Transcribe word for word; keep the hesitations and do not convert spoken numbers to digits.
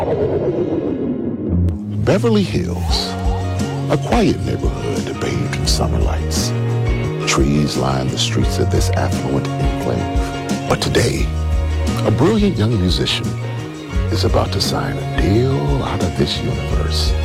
Beverly Hills, a quiet neighborhood bathed in summer lights. Trees line the streets of this affluent enclave. But today, a brilliant young musician is about to sign a deal out of this universe.